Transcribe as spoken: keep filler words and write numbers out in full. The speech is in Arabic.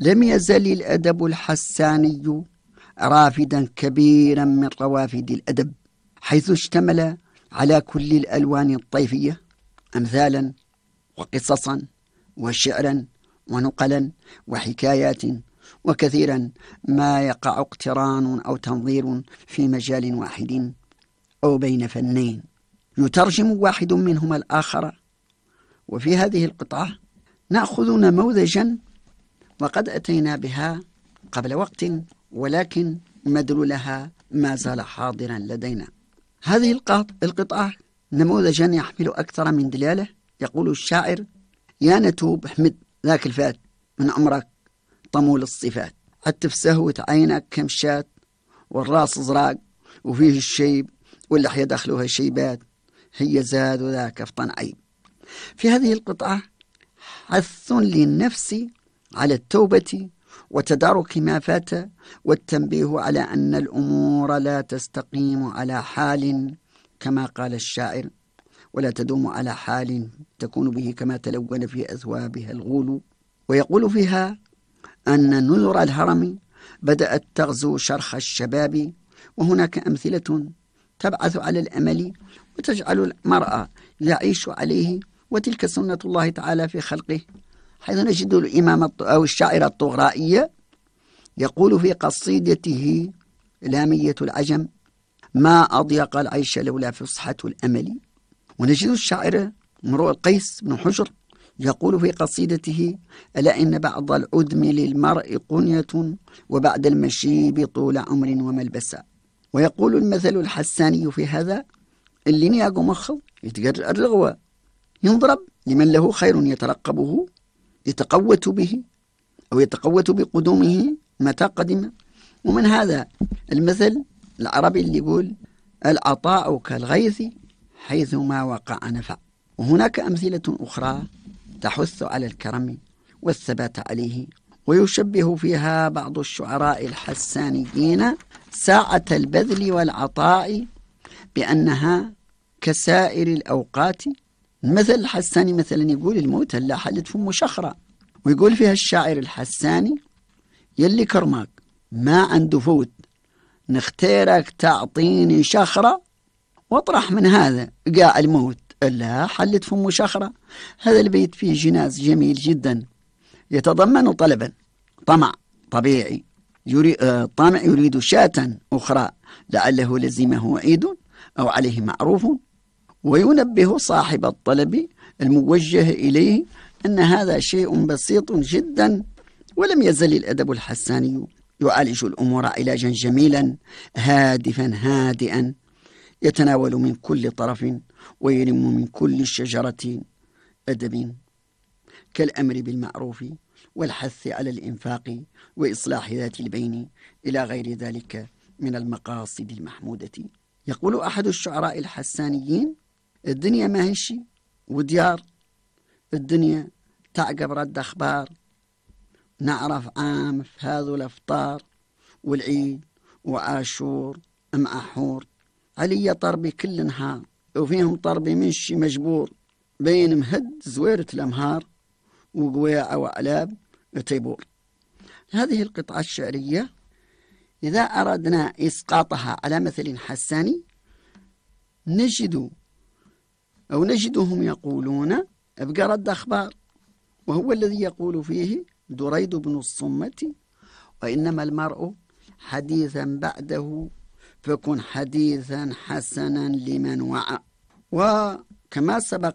لم يزل الأدب الحساني رافدا كبيرا من روافد الأدب، حيث اشتمل على كل الألوان الطيفية، أمثالا وقصصا وشعرا ونقلا وحكايات، وكثيرا ما يقع اقتران أو تنظير في مجال واحد أو بين فنين يترجم واحد منهما الآخر. وفي هذه القطعة نأخذ نموذجا وقد أتينا بها قبل وقت، ولكن مدلولها ما زال حاضرا لدينا. هذه القطعة نموذجا يحمل أكثر من دلالة. يقول الشاعر: يا نتوب احمد ذاك الفات من عمرك طمول الصفات، عتفسه عينك كمشات والراس زراق وفيه الشيب واللحية دخلها شيبات، هي زاد ذاك فطن عيب. في هذه القطعة حث للنفس على التوبة وتدارك ما فات، والتنبيه على أن الأمور لا تستقيم على حال كما قال الشاعر، ولا تدوم على حال تكون به كما تلون في أثوابها الغول. ويقول فيها أن نذر الهرم بدأت تغزو شرخ الشباب، وهناك أمثلة تبعث على الأمل وتجعل المرأة يعيش عليه، وتلك سنة الله تعالى في خلقه، حيث نجد الإمام أو الشاعر الطغرائي يقول في قصيدته لامية العجم: ما أضيق العيش لولا فصحة الأمل. ونجد الشاعر امرؤ القيس بن حجر يقول في قصيدته: ألا إن بعض العدم للمرء قنية وبعد المشيب طول عمر وملبسا. ويقول المثل الحساني في هذا: اللي نياقو مخض يتقرر الرغوة، ينضرب لمن له خير يترقبه، يتقوت به أو يتقوت بقدومه متى قدم. ومن هذا المثل العربي اللي يقول: العطاء كالغيث حيثما وقع نفع. وهناك أمثلة أخرى تحث على الكرم والثبات عليه، ويشبه فيها بعض الشعراء الحسانيين ساعة البذل والعطاء بأنها كسائر الأوقات. المثل الحساني مثلا يقول: الموت لا حلت فم شخرة. ويقول فيها الشاعر الحساني: يلي كرمك ما عنده فوت نختارك تعطيني شخرة، واطرح من هذا قاع الموت لا حلت فم شخرة. هذا البيت فيه جناز جميل جدا يتضمن طلبا: طمع طبيعي يريد طامع يريد شاة أخرى لعله لزمه عيد أو عليه معروف، وينبه صاحب الطلب الموجه إليه أن هذا شيء بسيط جدا. ولم يزل الأدب الحساني يعالج الأمور علاجا جميلا هادفا هادئا، يتناول من كل طرف ويلم من كل شجرة أدب، كالأمر بالمعروف والحث على الإنفاق وإصلاح ذات البين إلى غير ذلك من المقاصد المحمودة. يقول أحد الشعراء الحسانيين: الدنيا ما هي شي وديار، الدنيا تعقب رد أخبار، نعرف عام في هذا الأفطار والعيد وعاشور مع حور، علي طربي كل نهار وفيهم طربي مشي مجبور، بين مهد زويرة الأمهار وقويعة وعلاب تيبور. هذه القطعة الشعرية إذا أردنا إسقاطها على مثل حساني نجد أو نجدهم يقولون: أبقى رد أخبار، وهو الذي يقول فيه دريد بن الصمة: وإنما المرء حديثا بعده فكن حديثا حسنا لمن وعى. وكما سبق